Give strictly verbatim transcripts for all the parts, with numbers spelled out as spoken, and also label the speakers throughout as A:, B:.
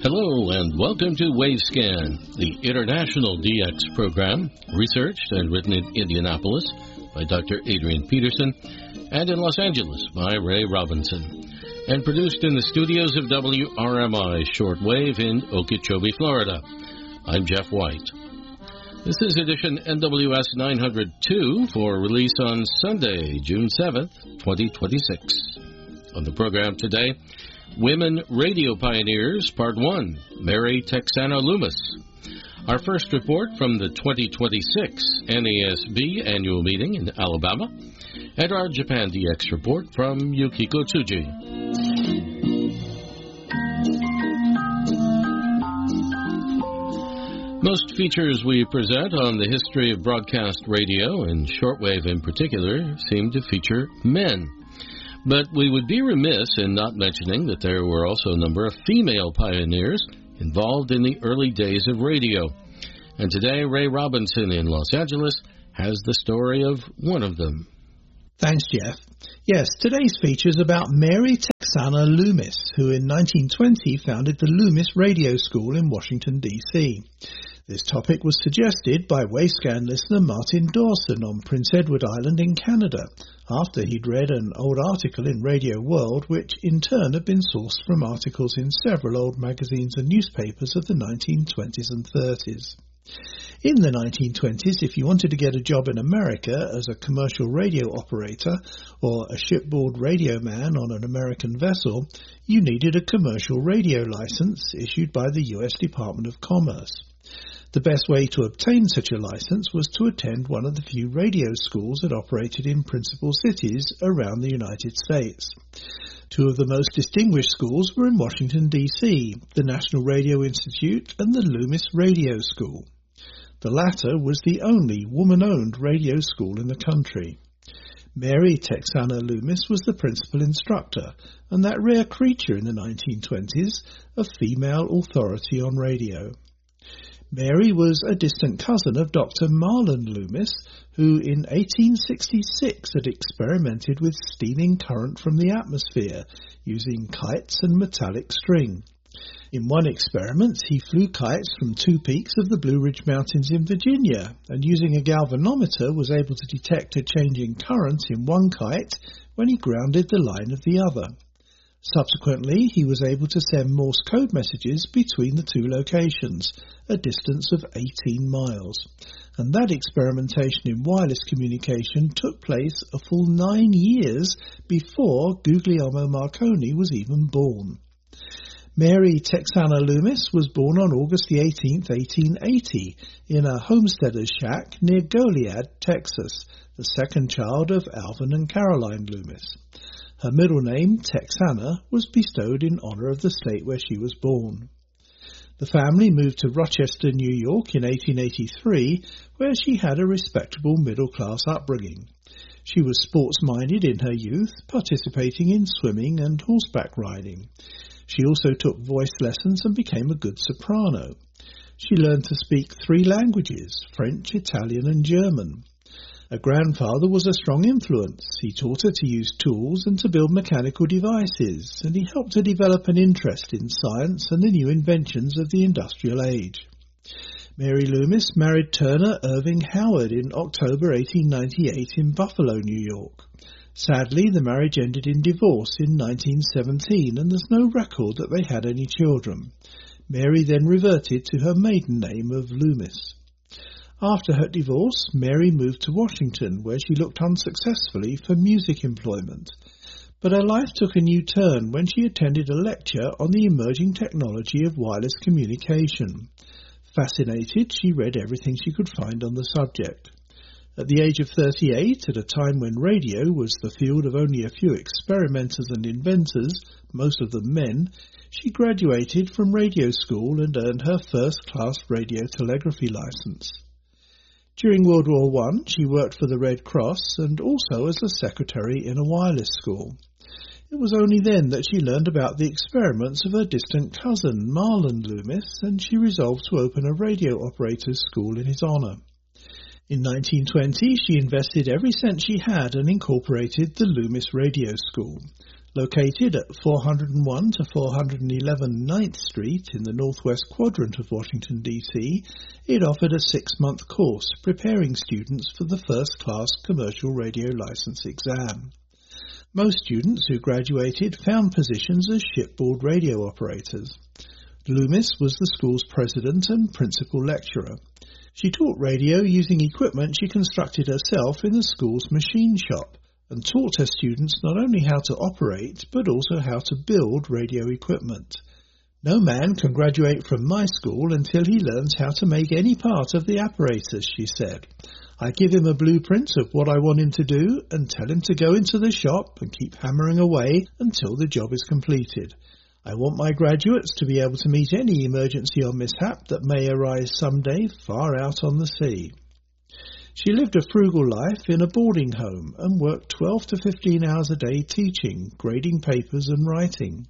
A: Hello and welcome to WaveScan, the international D X program, researched and written in Indianapolis by Doctor Adrian Peterson and in Los Angeles by Ray Robinson, and produced in the studios of W R M I Shortwave in Okeechobee, Florida. I'm Jeff White. This is edition N W S nine oh two for release on Sunday, June seventh, twenty twenty-six. On the program today, Women Radio Pioneers, Part one, Mary Texana Loomis. Our first report from the twenty twenty-six N A S B annual meeting in Alabama, and our Japan D X report from Yukiko Tsuji. Most features we present on the history of broadcast radio, and shortwave in particular, seem to feature men. But we would be remiss in not mentioning that there were also a number of female pioneers involved in the early days of radio. And today, Ray Robinson in Los Angeles has the story of one of them.
B: Thanks, Jeff. Yes, today's feature is about Mary Texana Loomis, who in nineteen twenty founded the Loomis Radio School in Washington, D C This topic was suggested by WaveScan listener Martin Dawson on Prince Edward Island in Canada, after he'd read an old article in Radio World, which in turn had been sourced from articles in several old magazines and newspapers of the nineteen twenties and thirties. In the nineteen twenties, if you wanted to get a job in America as a commercial radio operator or a shipboard radio man on an American vessel, you needed a commercial radio license issued by the U S Department of Commerce. The best way to obtain such a license was to attend one of the few radio schools that operated in principal cities around the United States. Two of the most distinguished schools were in Washington, D C, the National Radio Institute and the Loomis Radio School. The latter was the only woman-owned radio school in the country. Mary Texana Loomis was the principal instructor, and that rare creature in the nineteen twenties, a female authority on radio. Mary was a distant cousin of Doctor Marlon Loomis, who in eighteen sixty-six had experimented with stealing current from the atmosphere using kites and metallic string. In one experiment, he flew kites from two peaks of the Blue Ridge Mountains in Virginia, and using a galvanometer was able to detect a change in current in one kite when he grounded the line of the other. Subsequently, he was able to send Morse code messages between the two locations, a distance of eighteen miles. And that experimentation in wireless communication took place a full nine years before Guglielmo Marconi was even born. Mary Texana Loomis was born on August the eighteenth, eighteen eighty, in a homesteader's shack near Goliad, Texas, the second child of Alvin and Caroline Loomis. Her middle name, Texana, was bestowed in honor of the state where she was born. The family moved to Rochester, New York in eighteen eighty-three, where she had a respectable middle-class upbringing. She was sports-minded in her youth, participating in swimming and horseback riding. She also took voice lessons and became a good soprano. She learned to speak three languages, French, Italian and German. Her grandfather was a strong influence. He taught her to use tools and to build mechanical devices, and he helped her develop an interest in science and the new inventions of the industrial age. Mary Loomis married Turner Irving Howard in October eighteen ninety-eight in Buffalo, New York. Sadly, the marriage ended in divorce in nineteen seventeen, and there's no record that they had any children. Mary then reverted to her maiden name of Loomis. After her divorce, Mary moved to Washington, where she looked unsuccessfully for music employment. But her life took a new turn when she attended a lecture on the emerging technology of wireless communication. Fascinated, she read everything she could find on the subject. At the age of thirty-eight, at a time when radio was the field of only a few experimenters and inventors, most of them men, she graduated from radio school and earned her first-class radio telegraphy license. During World War One, she worked for the Red Cross and also as a secretary in a wireless school. It was only then that she learned about the experiments of her distant cousin, Marlon Loomis, and she resolved to open a radio operator's school in his honour. In nineteen twenty, she invested every cent she had and incorporated the Loomis Radio School. Located at four oh one to four eleven ninth Street in the northwest quadrant of Washington, D C, it offered a six-month course preparing students for the first-class commercial radio license exam. Most students who graduated found positions as shipboard radio operators. Loomis was the school's president and principal lecturer. She taught radio using equipment she constructed herself in the school's machine shop, and taught her students not only how to operate, but also how to build radio equipment. No man can graduate from my school until he learns how to make any part of the apparatus, she said. I give him a blueprint of what I want him to do and tell him to go into the shop and keep hammering away until the job is completed. I want my graduates to be able to meet any emergency or mishap that may arise someday far out on the sea. She lived a frugal life in a boarding home and worked twelve to fifteen hours a day teaching, grading papers and writing.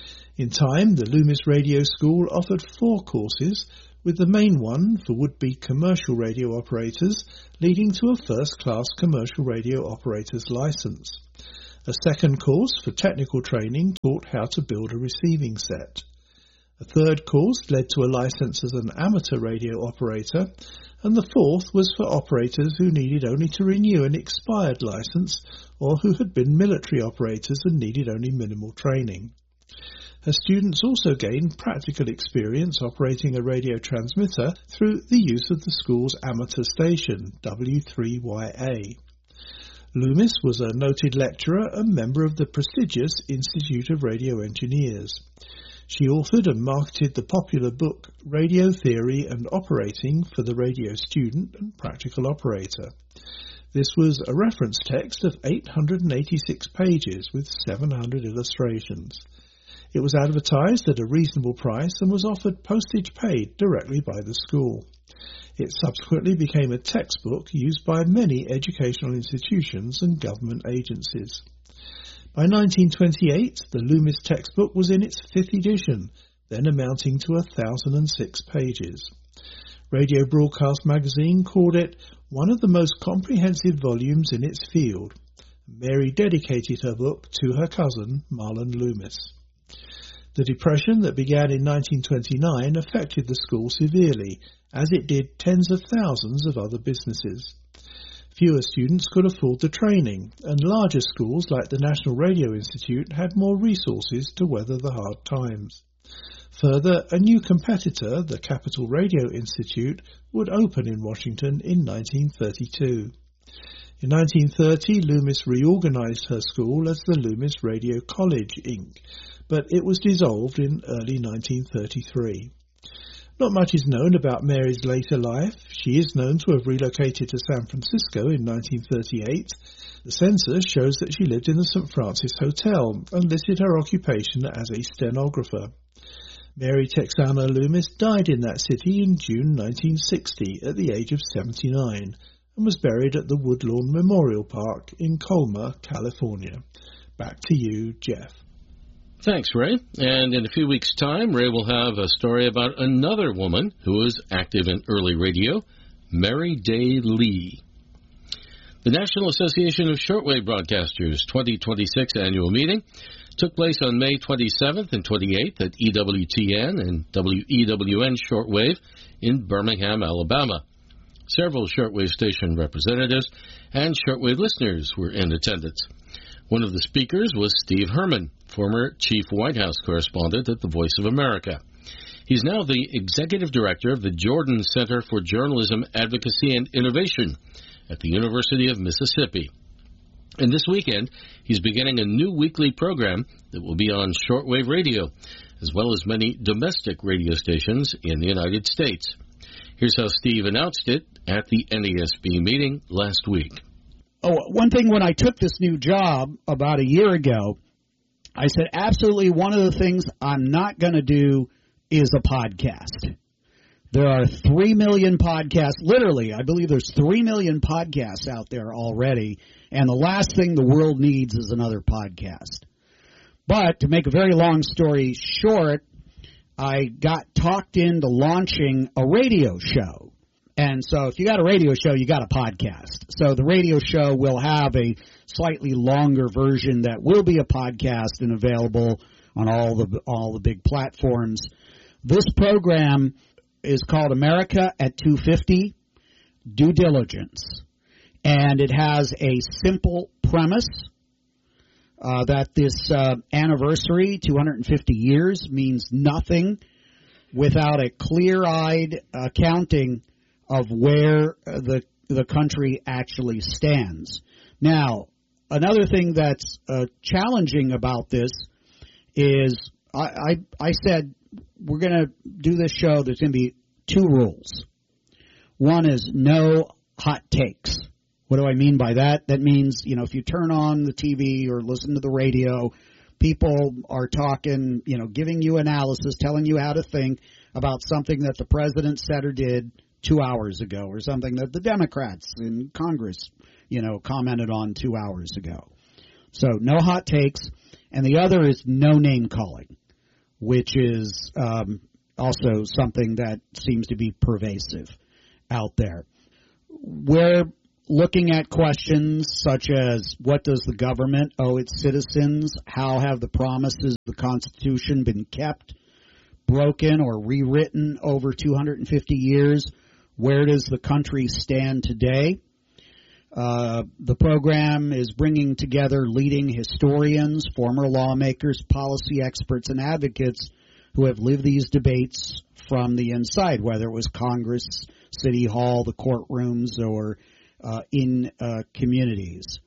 B: In time, the Loomis Radio School offered four courses, with the main one for would-be commercial radio operators leading to a first-class commercial radio operator's license. A second course for technical training taught how to build a receiving set. A third course led to a license as an amateur radio operator, and the fourth was for operators who needed only to renew an expired license or who had been military operators and needed only minimal training. Her students also gained practical experience operating a radio transmitter through the use of the school's amateur station, W three Y A. Loomis was a noted lecturer and member of the prestigious Institute of Radio Engineers. She authored and marketed the popular book Radio Theory and Operating for the Radio Student and Practical Operator. This was a reference text of eight hundred eighty-six pages with seven hundred illustrations. It was advertised at a reasonable price and was offered postage paid directly by the school. It subsequently became a textbook used by many educational institutions and government agencies. By nineteen twenty-eight, the Loomis textbook was in its fifth edition, then amounting to one thousand six pages. Radio Broadcast Magazine called it one of the most comprehensive volumes in its field. Mary dedicated her book to her cousin, Marlon Loomis. The Depression that began in nineteen twenty-nine affected the school severely, as it did tens of thousands of other businesses. Fewer students could afford the training, and larger schools like the National Radio Institute had more resources to weather the hard times. Further, a new competitor, the Capital Radio Institute, would open in Washington in nineteen thirty-two. In nineteen thirty, Loomis reorganized her school as the Loomis Radio College, Incorporated, but it was dissolved in early nineteen thirty-three. Not much is known about Mary's later life. She is known to have relocated to San Francisco in nineteen thirty-eight. The census shows that she lived in the Saint Francis Hotel and listed her occupation as a stenographer. Mary Texana Loomis died in that city in June nineteen sixty at the age of seventy-nine and was buried at the Woodlawn Memorial Park in Colma, California. Back to you, Jeff.
A: Thanks, Ray. And in a few weeks' time, Ray will have a story about another woman who was active in early radio, Mary Day Lee. The National Association of Shortwave Broadcasters twenty twenty-six annual meeting took place on May twenty-seventh and twenty-eighth at E W T N and W E W N Shortwave in Birmingham, Alabama. Several shortwave station representatives and shortwave listeners were in attendance. One of the speakers was Steve Herman, former chief White House correspondent at the Voice of America. He's now the executive director of the Jordan Center for Journalism Advocacy and Innovation at the University of Mississippi. And this weekend, he's beginning a new weekly program that will be on shortwave radio, as well as many domestic radio stations in the United States. Here's how Steve announced it at the N A S B meeting last week.
C: Oh, one thing when I took this new job about a year ago, I said absolutely one of the things I'm not going to do is a podcast. There are three million podcasts, literally, I believe there's three million podcasts out there already, and the last thing the world needs is another podcast. But to make a very long story short, I got talked into launching a radio show. And so if you got a radio show, you got a podcast. So the radio show will have a slightly longer version that will be a podcast and available on all the all the big platforms. This program is called America at two fifty, Due Diligence. And it has a simple premise uh, that this uh, anniversary, two hundred fifty years, means nothing without a clear-eyed accounting of where the the country actually stands. Now, another thing that's uh, challenging about this is I, I, I said we're going to do this show. There's going to be two rules. One is no hot takes. What do I mean by that? That means, you know, if you turn on the T V or listen to the radio, people are talking, you know, giving you analysis, telling you how to think about something that the president said or did two hours ago, or something that the Democrats in Congress, you know, commented on two hours ago. So no hot takes. And the other is no name calling, which is um, also something that seems to be pervasive out there. We're looking at questions such as what does the government owe its citizens? How have the promises of the Constitution been kept, broken, or rewritten over two hundred fifty years? Where does the country stand today? Uh, the program is bringing together leading historians, former lawmakers, policy experts, and advocates who have lived these debates from the inside, whether it was Congress, City Hall, the courtrooms, or uh, in uh, communities.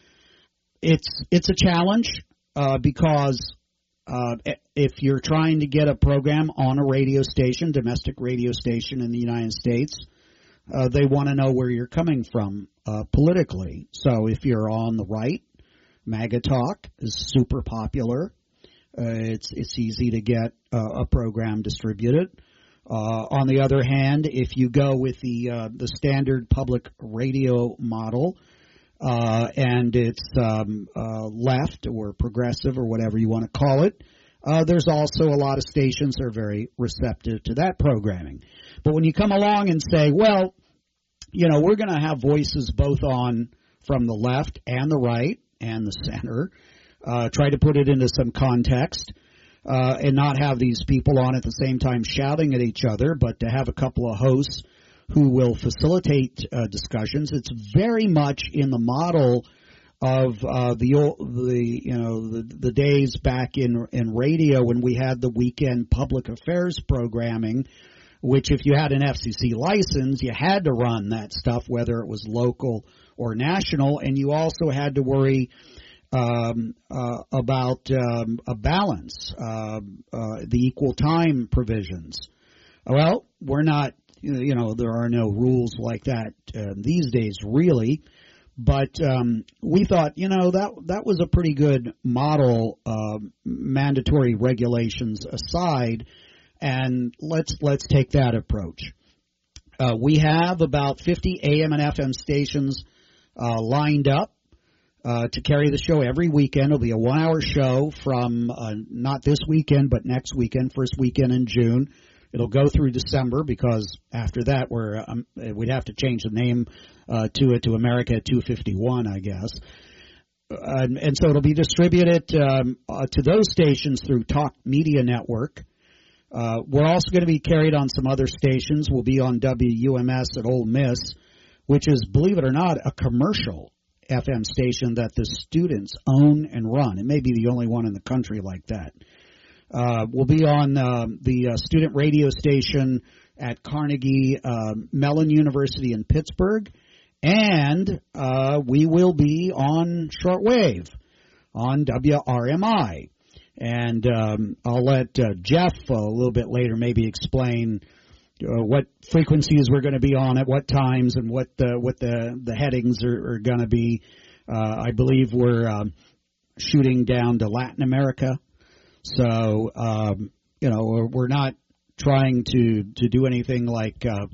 C: It's it's a challenge uh, because uh, if you're trying to get a program on a radio station, domestic radio station in the United States, uh, they want to know where you're coming from uh, politically. So if you're on the right, MAGA Talk is super popular. Uh, it's it's easy to get uh, a program distributed. Uh, on the other hand, if you go with the uh, the standard public radio model, uh, and it's um, uh, left or progressive or whatever you want to call it, uh, there's also a lot of stations that are very receptive to that programming. But when you come along and say, well, you know, we're going to have voices both on from the left and the right and the center, uh, try to put it into some context. Uh, and not have these people on at the same time shouting at each other, but to have a couple of hosts who will facilitate uh, discussions. It's very much in the model of uh, the the you know the, the days back in in radio when we had the weekend public affairs programming, which if you had an F C C license, you had to run that stuff, whether it was local or national, and you also had to worry Um, uh, about um, a balance, uh, uh, the equal time provisions. Well, we're not, you know, there are no rules like that uh, these days, really. But um, we thought, you know, that that was a pretty good model, uh, mandatory regulations aside, and let's let's take that approach. Uh, we have about fifty A M and F M stations uh, lined up Uh, to carry the show every weekend. It'll be a one-hour show from uh, not this weekend, but next weekend, first weekend in June. It'll go through December because after that, we're um, we'd have to change the name uh, to it to America at two fifty-one, I guess. Uh, and, and so it'll be distributed um, uh, to those stations through Talk Media Network. Uh, we're also going to be carried on some other stations. We'll be on W U M S at Ole Miss, which is, believe it or not, a commercial F M station that the students own and run. It may be the only one in the country like that. Uh, we'll be on uh, the uh, student radio station at Carnegie uh, Mellon University in Pittsburgh, and uh, we will be on shortwave on W R M I. And um, I'll let uh, Jeff uh, a little bit later maybe explain Uh, what frequencies we're going to be on at what times and what the what the, the headings are, are going to be. Uh, I believe we're um, shooting down to Latin America, so um, you know we're, we're not trying to, to do anything like uh,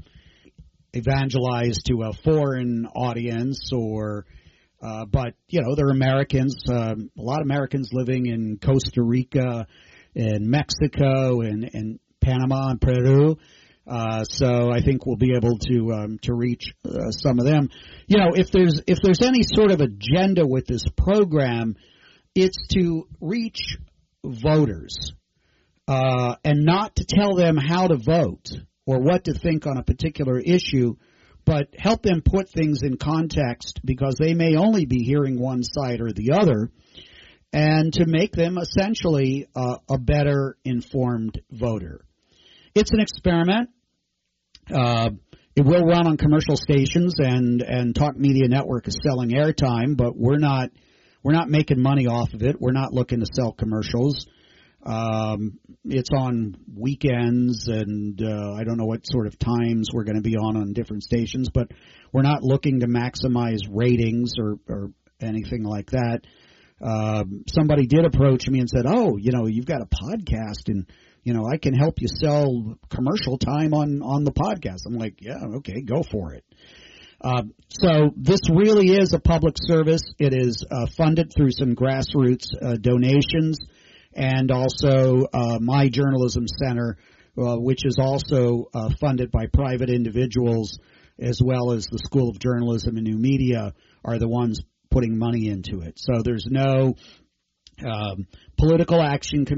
C: evangelize to a foreign audience, or uh, but you know they're Americans. Um, a lot of Americans living in Costa Rica, and Mexico, and, and Panama and Peru. Uh, so I think we'll be able to um, to reach uh, some of them. You know, if there's if there's any sort of agenda with this program, it's to reach voters uh, and not to tell them how to vote or what to think on a particular issue, but help them put things in context because they may only be hearing one side or the other, and to make them essentially uh, a better informed voter. It's an experiment. Uh, it will run on commercial stations, and, and Talk Media Network is selling airtime, but we're not we're not making money off of it. We're not looking to sell commercials. Um, it's on weekends, and uh, I don't know what sort of times we're going to be on on different stations, but we're not looking to maximize ratings or, or anything like that. Uh, somebody did approach me and said, oh, you know, you've got a podcast, and you know, I can help you sell commercial time on, on the podcast. I'm like, yeah, okay, go for it. Uh, so this really is a public service. It is uh, funded through some grassroots uh, donations, and also uh, My Journalism Center, uh, which is also uh, funded by private individuals, as well as the School of Journalism and New Media are the ones putting money into it. So there's no um, political action committee.